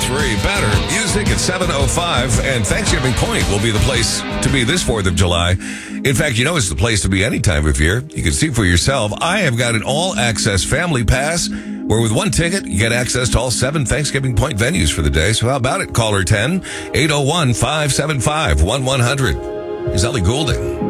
free. Better music at 7:05, and Thanksgiving Point will be the place to be this 4th of July. In fact, it's the place to be any time of year. You can see for yourself. I have got an all-access family pass where with one ticket, you get access to all 7 Thanksgiving Point venues for the day. So how about it? Caller 10-801-575-1100 is Ellie Goulding.